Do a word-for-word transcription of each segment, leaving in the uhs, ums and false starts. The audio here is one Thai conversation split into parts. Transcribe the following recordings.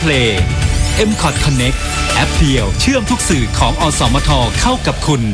Play เอ็ม คอท Connect แอปเดียวเชื่อมทุกสื่อของอสมทเข้ากับคุณ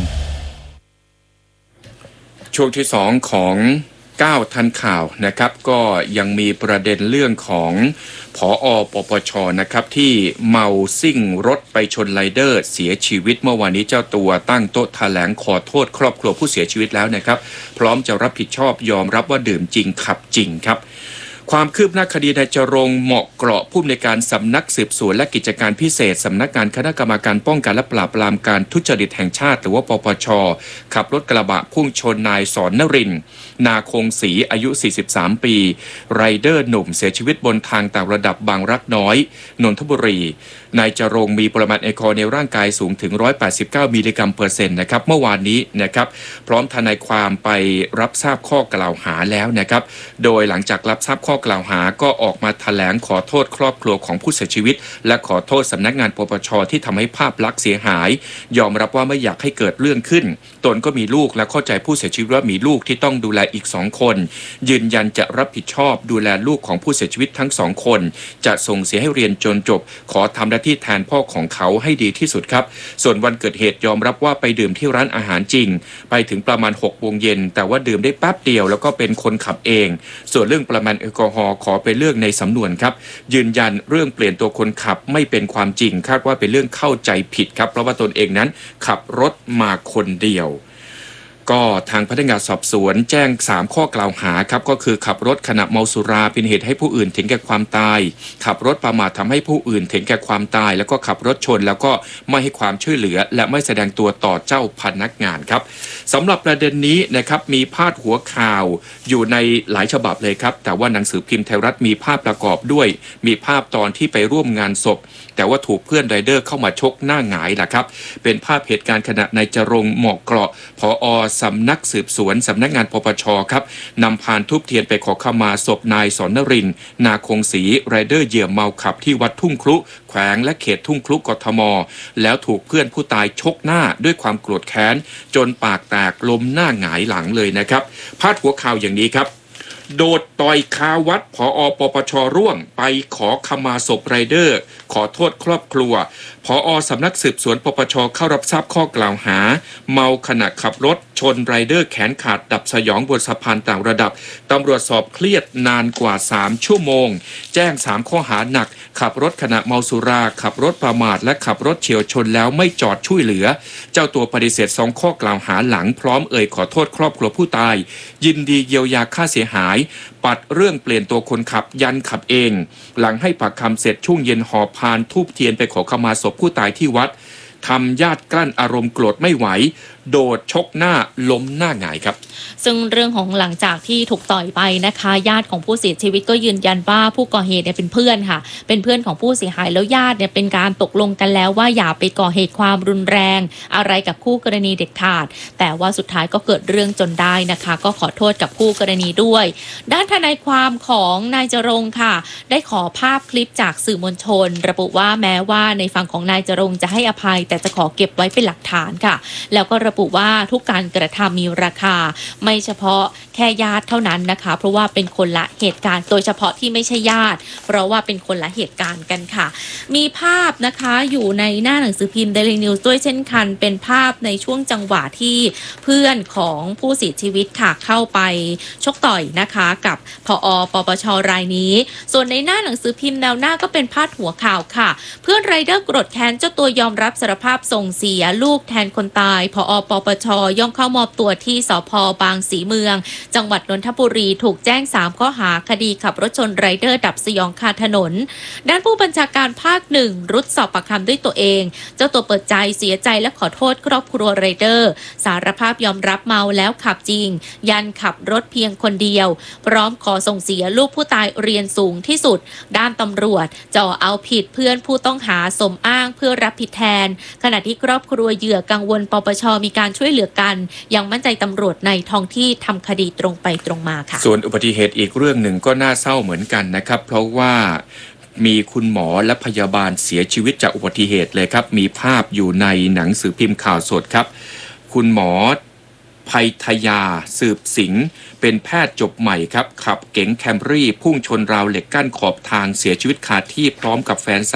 ช่วงที่สองของเก้าทันข่าวนะครับก็ยังมีประเด็นเรื่องของผอ.ปปช.นะครับที่เมาซิ่งรถไปชนไรเดอร์เสียชีวิตเมื่อวานนี้เจ้าตัวตั้งโต๊ะแถลงขอโทษครอบครัวผู้เสียชีวิตแล้วนะครับพร้อมจะรับผิดชอบยอมรับว่าดื่มจริงขับจริงครับความคืบหน้าคดีนายจรงค์เหมาะเกราะผู้อำนวยการสำนักสืบสวนและกิจการพิเศษสำนักงานคณะกรรมการป้องกันและปราบปรามการทุจริตแห่งชาติหรือว่าปปช.ขับรถกระบะพุ่งชนนายสอนนรินทร์นาคงศรีอายุ สี่สิบสาม ปีไรเดอร์หนุ่มเสียชีวิตบนทางต่างระดับบางรักน้อยนนทบุรีนายจรงค์มีปริมาณแอลกอฮอล์ในร่างกายสูงถึงหนึ่งร้อยแปดสิบเก้ามิลลิกรัมเปอร์เซ็นต์นะครับเมื่อวานนี้นะครับพร้อมทนายความไปรับทราบข้อกล่าวหาแล้วนะครับโดยหลังจากรับทราบข้อกล่าวหาก็ออกมาแถลงขอโทษครอบครัวของผู้เสียชีวิตและขอโทษสำนักงานปปช.ที่ทำให้ภาพลักษณ์เสียหายยอมรับว่าไม่อยากให้เกิดเรื่องขึ้นตนก็มีลูกและเข้าใจผู้เสียชีวิตว่ามีลูกที่ต้องดูแลอีกสองคนยืนยันจะรับผิดชอบดูแลลูกของผู้เสียชีวิตทั้งสองคนจะส่งเสียให้เรียนจนจบขอทำหน้าที่แทนพ่อของเขาให้ดีที่สุดครับส่วนวันเกิดเหตุยอมรับว่าไปดื่มที่ร้านอาหารจริงไปถึงประมาณหกโมงเย็นแต่ว่าดื่มได้แป๊บเดียวแล้วก็เป็นคนขับเองส่วนเรื่องปริมาณแอลกอฮอล์ขอเป็นเรื่องในสำนวนครับยืนยันเรื่องเปลี่ยนตัวคนขับไม่เป็นความจริงคาดว่าเป็นเรื่องเข้าใจผิดครับเพราะว่าตนเองนั้นขับรถมาคนเดียวก็ทางพนักงานสอบสวนแจ้งสามข้อกล่าวหาครับก็คือขับรถขณะเมาสุราเป็นเหตุให้ผู้อื่นถึงแก่ความตายขับรถประมาททำให้ผู้อื่นถึงแก่ความตายแล้วก็ขับรถชนแล้วก็ไม่ให้ความช่วยเหลือและไม่แสดงตัวต่อเจ้าพนักงานครับสำหรับประเด็นนี้นะครับมีพาดหัวข่าวอยู่ในหลายฉบับเลยครับแต่ว่าหนังสือพิมพ์ไทยรัฐมีภาพประกอบด้วยมีภาพตอนที่ไปร่วมงานศพแต่ว่าถูกเพื่อนไรเดอร์เข้ามาชกหน้าหงายล่ะครับเป็นภาพเหตุการณ์ขณะนายจรงค์เหมาะเกราะผอ.สำนักสืบสวนสำนักงานปปช.ครับนำพานทูบเทียนไปขอขมาศพนายสอนนรินทร์นาคงศรีไรเดอร์เหยื่อเมาขับที่วัดทุ่งครุแขวงและเขตทุ่งครุกทม.แล้วถูกเพื่อนผู้ตายชกหน้าด้วยความโกรธแค้นจนปากแตกล้มหน้าหงายหลังเลยนะครับพาดหัวข่าวอย่างนี้ครับโดดต่อยคาวัดผอ.ปปช.ร่วงไปขอขมาศพไรเดอร์ขอโทษครอบครัวผอ.สำนักสืบสวนปปช.เข้ารับทราบข้อกล่าวหาเมาขณะขับรถชนไรเดอร์แขนขาดดับสยองบนสะพานต่างระดับตำรวจสอบเครียดนานกว่าสามชั่วโมงแจ้งสามข้อหาหนักขับรถขณะเมาสุราขับรถประมาทและขับรถเฉียวชนแล้วไม่จอดช่วยเหลือเจ้าตัวปฏิเสธสองข้อกล่าวหาหลังพร้อมเอ่ยขอโทษครอบครัวผู้ตายยินดีเยียวยาค่าเสียหายปัดเรื่องเปลี่ยนตัวคนขับยันขับเองหลังให้ปากคำเสร็จช่วงเย็นหอบพานทูบเทียนไปขอขมาศพผู้ตายที่วัดทำญาติกลั้นอารมณ์โกรธไม่ไหวโดดชกหน้าล้มหน้าหงายครับซึ่งเรื่องของหลังจากที่ถูกต่อยไปนะคะญาติของผู้เสียชีวิตก็ยืนยันว่าผู้ก่อเหตุเนี่ยเป็นเพื่อนค่ะเป็นเพื่อนของผู้เสียหายแล้วญาติเนี่ยเป็นการตกลงกันแล้วว่าอย่าไปก่อเหตุความรุนแรงอะไรกับคู่กรณีเด็ดขาดแต่ว่าสุดท้ายก็เกิดเรื่องจนได้นะคะก็ขอโทษกับคู่กรณีด้วยด้านทนายความของนายจรงค์ค่ะได้ขอภาพคลิปจากสื่อมวลชนระบุว่าแม้ว่าในฝั่งของนายจรงค์จะให้อภัยแต่จะขอเก็บไว้เป็นหลักฐานค่ะแล้วก็ระบุว่าทุกการกระทำมีราคาไม่เฉพาะแค่ญาติเท่านั้นนะคะเพราะว่าเป็นคนละเหตุการณ์โดยเฉพาะที่ไม่ใช่ญาติเพราะว่าเป็นคนละเหตุการณ์กันค่ะมีภาพนะคะอยู่ในหน้าหนังสือพิมพ์ Daily News ด้วยเช่นกันเป็นภาพในช่วงจังหวะที่เพื่อนของผู้เสียชีวิตค่ะเข้าไปชกต่อยนะคะกับผอ.ปปช.รายนี้ส่วนในหน้าหนังสือพิมพ์แนวหน้าก็เป็นพาดหัวข่าวค่ะเพื่อนไรเดอร์โกรธแค้นเจ้าตัวยอมรับสารภาพส่งเสียลูกแทนคนตายผอ.ปปช.ย่องเข้ามอบตัวที่สภ.บางสีเมืองจังหวัดนนทบุรีถูกแจ้งสามข้อหาคดีขับรถชนไรเดอร์ดับสยองคาถนนด้านผู้บัญชาการภาคหนึ่งรุดสอบปากคำด้วยตัวเองเจ้าตัวเปิดใจเสียใจและขอโทษครอบครัวไรเดอร์สารภาพยอมรับเมาแล้วขับจริงยันขับรถเพียงคนเดียวพร้อมขอส่งเสียลูกผู้ตายเรียนสูงที่สุดด้านตำรวจจ่อเอาผิดเพื่อนผู้ต้องหาสมอ้างเพื่อรับผิดแทนขณะที่ครอบครัวเหยื่อกังวลปปช.มีการช่วยเหลือกันยังมั่นใจตำรวจในท้องที่ทำคดีตรงไปตรงมาค่ะส่วนอุบัติเหตุอีกเรื่องหนึ่งก็น่าเศร้าเหมือนกันนะครับเพราะว่ามีคุณหมอและพยาบาลเสียชีวิตจากอุบัติเหตุเลยครับมีภาพอยู่ในหนังสือพิมพ์ข่าวสดครับคุณหมอไพทยาสืบสิงห์เป็นแพทย์จบใหม่ครับขับเก๋งแคมรี่พุ่งชนราวเหล็กกั้นขอบทางเสียชีวิตคาที่พร้อมกับแฟนสาว